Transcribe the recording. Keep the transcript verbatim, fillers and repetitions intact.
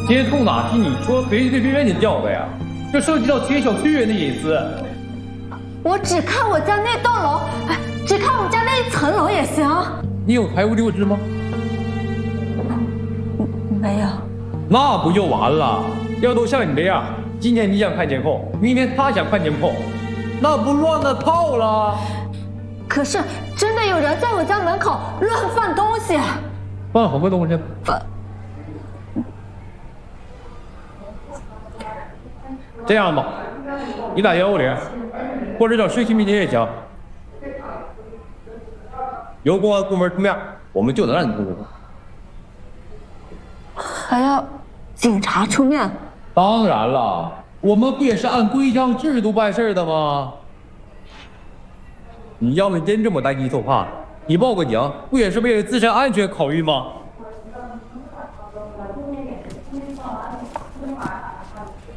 监控哪是你说随随便便就调的呀？这涉及到全小区人的隐私。 我只看我家那栋楼，哎，只看我家那一层楼也行。 你有财务六支吗？ 没有。 那不就完了？要都像你这样，今天你想看监控，明天他想看监控，那不乱了套了？ 可是真的有人在我家门口乱放东西。 放什么东西？ 放。 这样吧，你打幺幺零，或者找市区民警也行。由公安部门出面，我们就能让你通过。 还要警察出面？ 当然了，我们不也是按规章制度办事的吗？你要是真这么担惊受怕，你报个警，不也是为了自身安全考虑吗？